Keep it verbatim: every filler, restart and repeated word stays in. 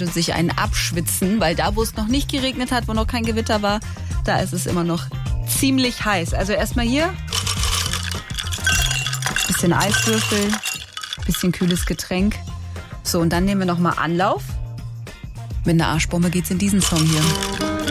und sich einen abschwitzen, weil da, wo es noch nicht geregnet hat, wo noch kein Gewitter war, da ist es immer noch ziemlich heiß. Also erstmal hier, bisschen Eiswürfel, bisschen kühles Getränk. So, und dann nehmen wir nochmal Anlauf. Mit einer Arschbombe geht's in diesen Song hier.